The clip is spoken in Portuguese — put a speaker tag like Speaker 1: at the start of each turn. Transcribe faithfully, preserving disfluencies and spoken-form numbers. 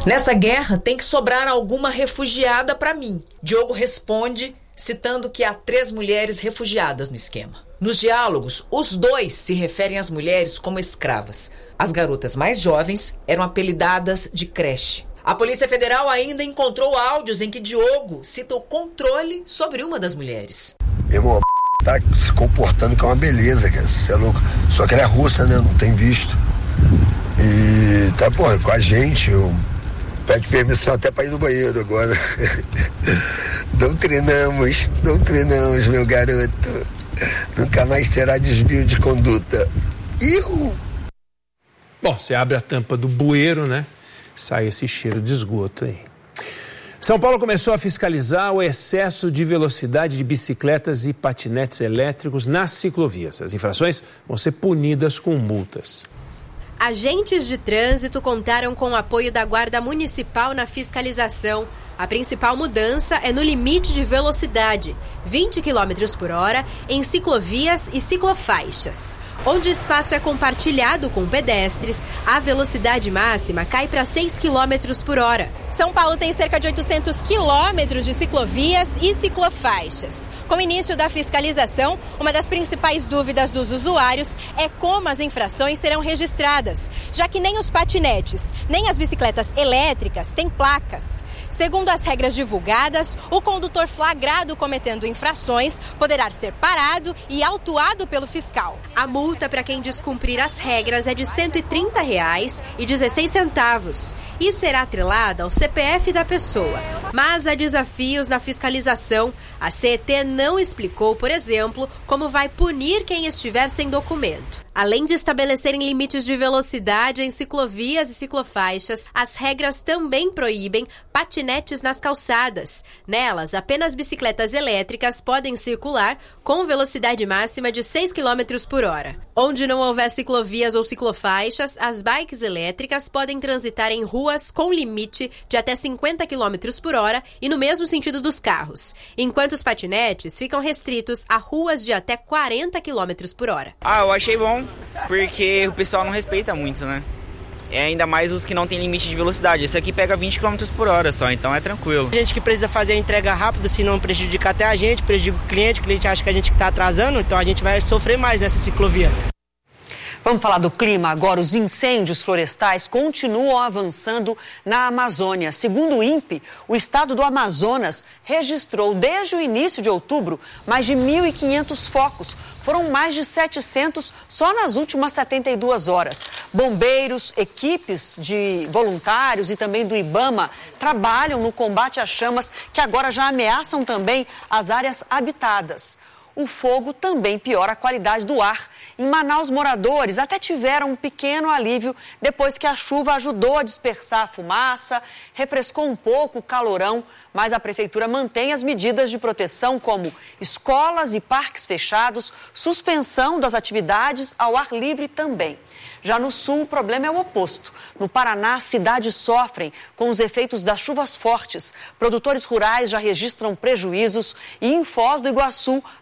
Speaker 1: Nessa guerra tem que sobrar alguma refugiada para mim. Diogo responde citando que há três mulheres refugiadas no esquema. Nos diálogos, os dois se referem às mulheres como escravas. As garotas mais jovens eram apelidadas de creche. A Polícia Federal ainda encontrou áudios em que Diogo cita o controle sobre uma das mulheres.
Speaker 2: Meu irmão, tá se comportando que é uma beleza, cara. Você é louco. Só que ela é russa, né? Não tem visto. E tá, pô, com a gente, eu pede permissão até pra ir no banheiro agora. Doutrinamos, doutrinamos, meu garoto. Nunca mais terá desvio de conduta. Iu!
Speaker 3: Bom, você abre a tampa do bueiro, né? Sai esse cheiro de esgoto aí. São Paulo começou a fiscalizar o excesso de velocidade de bicicletas e patinetes elétricos nas ciclovias. As infrações vão ser punidas com multas.
Speaker 4: Agentes de trânsito contaram com o apoio da Guarda Municipal na fiscalização. A principal mudança é no limite de velocidade, vinte quilômetros por hora, em ciclovias e ciclofaixas. Onde o espaço é compartilhado com pedestres, a velocidade máxima cai para seis quilômetros por hora. São Paulo tem cerca de oitocentos quilômetros de ciclovias e ciclofaixas. Com o início da fiscalização, uma das principais dúvidas dos usuários é como as infrações serão registradas, já que nem os patinetes, nem as bicicletas elétricas têm placas. Segundo as regras divulgadas, o condutor flagrado cometendo infrações poderá ser parado e autuado pelo fiscal. A multa para quem descumprir as regras é de cento e trinta reais e dezesseis centavos e será atrelada ao C P F da pessoa. Mas há desafios na fiscalização. A C E T não explicou, por exemplo, como vai punir quem estiver sem documento. Além de estabelecerem limites de velocidade em ciclovias e ciclofaixas, as regras também proíbem patinetes nas calçadas. Nelas, apenas bicicletas elétricas podem circular com velocidade máxima de seis quilômetros por hora. Onde não houver ciclovias ou ciclofaixas, as bikes elétricas podem transitar em ruas com limite de até cinquenta quilômetros por hora e no mesmo sentido dos carros, enquanto os patinetes ficam restritos a ruas de até quarenta quilômetros por hora.
Speaker 5: Ah, eu achei bom, porque o pessoal não respeita muito, né? É ainda mais os que não tem limite de velocidade. Esse aqui pega vinte quilômetros por hora só, então é tranquilo.
Speaker 6: A gente que precisa fazer a entrega rápida, se não prejudicar até a gente, prejudica o cliente, o cliente acha que a gente está atrasando, então a gente vai sofrer mais nessa ciclovia.
Speaker 7: Vamos falar do clima agora. Os incêndios florestais continuam avançando na Amazônia. Segundo o INPE, o estado do Amazonas registrou desde o início de outubro mais de mil e quinhentos focos. Foram mais de setecentos só nas últimas setenta e duas horas. Bombeiros, equipes de voluntários e também do IBAMA trabalham no combate às chamas que agora já ameaçam também as áreas habitadas. O fogo também piora a qualidade do ar. Em Manaus, moradores até tiveram um pequeno alívio depois que a chuva ajudou a dispersar a fumaça, refrescou um pouco o calorão, mas a prefeitura mantém as medidas de proteção como escolas e parques fechados, suspensão das atividades ao ar livre também. Já no sul, o problema é o oposto. No Paraná, cidades sofrem com os efeitos das chuvas fortes. Produtores rurais já registram prejuízos e em Foz do Iguaçu,